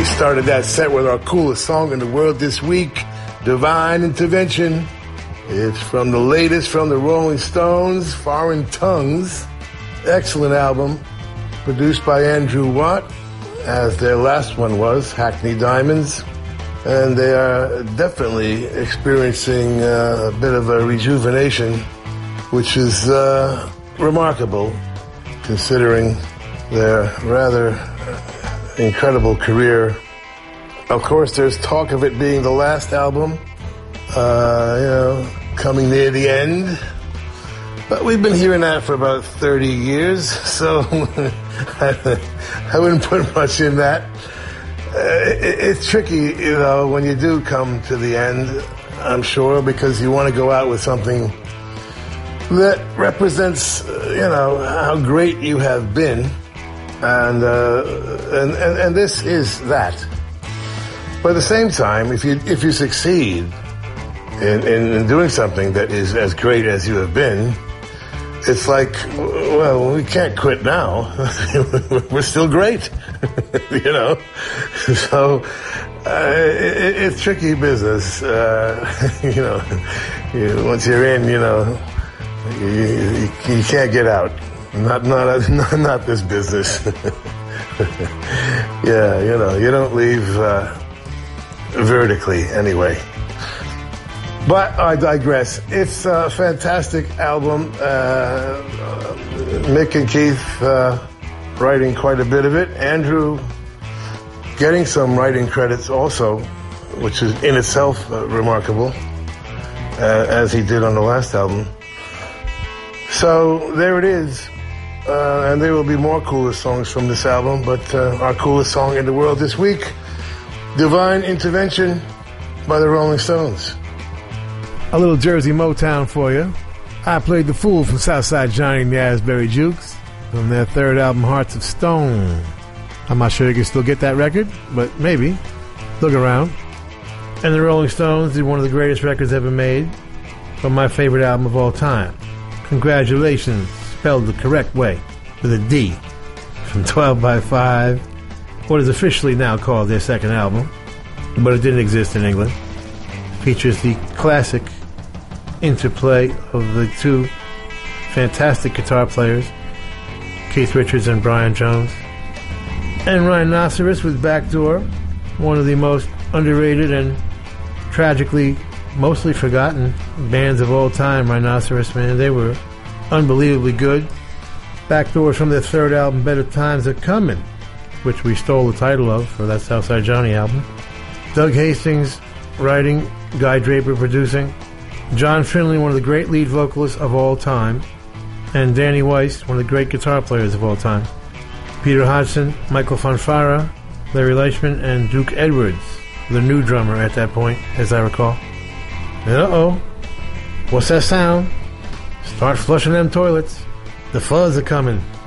We started that set with our coolest song in the world this week, Divine Intervention. It's from the latest from the Rolling Stones, Foreign Tongues. Excellent album, produced by Andrew Watt, as their last one was, Hackney Diamonds. And they are definitely experiencing a bit of a rejuvenation, which is remarkable, considering their rather incredible career. Of course, there's talk of it being the last album, coming near the end. But we've been hearing that for about 30 years, so I wouldn't put much in that. It's tricky, when you do come to the end, I'm sure, because you want to go out with something that represents, how great you have been. And this is that. But at the same time, if you succeed in doing something that is as great as you have been, it's like, well, we can't quit now. We're still great, So it's tricky business. Once you're in, you can't get out. Not this business. Yeah, you don't leave vertically anyway. But I digress. It's a fantastic album. Mick and Keith writing quite a bit of it. Andrew getting some writing credits also, which is in itself remarkable, as he did on the last album. So there it is. And there will be more coolest songs from this album, but our coolest song in the world this week, Divine Intervention by the Rolling Stones. A little Jersey Motown for you. I played The Fool from Southside Johnny and the Asbury Jukes from their third album, Hearts of Stone. I'm not sure you can still get that record, but maybe. Look around. And the Rolling Stones did one of the greatest records ever made from my favorite album of all time. Congratulations, spelled the correct way, with a D, from 12 by 5, what is officially now called their second album, but it didn't exist in England. Features the classic interplay of the two fantastic guitar players, Keith Richards and Brian Jones, and Rhinoceros with Backdoor, one of the most underrated and tragically mostly forgotten bands of all time. Rhinoceros, man, they were unbelievably good. Backdoor from their third album, Better Times Are Coming, which we stole the title of for that Southside Johnny album. Doug Hastings writing, Guy Draper producing, John Finley, one of the great lead vocalists of all time, and Danny Weiss, one of the great guitar players of all time. Peter Hodgson, Michael Fonfara, Larry Leishman, and Duke Edwards, the new drummer at that point, as I recall. And what's that sound? Start flushing them toilets. The fuzz are coming.